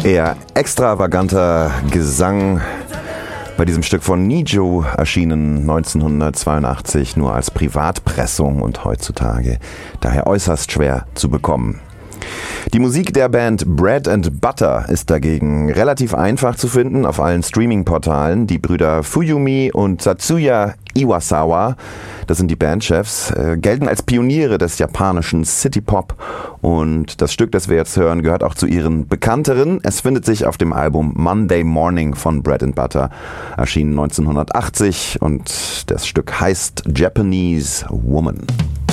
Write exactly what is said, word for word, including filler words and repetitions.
Eher extravaganter Gesang bei diesem Stück von Nijo, erschienen neunzehnhundertzweiundachtzig nur als Privatpressung und heutzutage daher äußerst schwer zu bekommen. Die Musik der Band Bread and Butter ist dagegen relativ einfach zu finden auf allen Streaming-Portalen. Die Brüder Fuyumi und Tatsuya Iwasawa, das sind die Bandchefs, äh, gelten als Pioniere des japanischen City-Pop. Und das Stück, das wir jetzt hören, gehört auch zu ihren bekannteren. Es findet sich auf dem Album Monday Morning von Bread and Butter, erschienen neunzehnhundertachtzig. Und das Stück heißt Japanese Woman.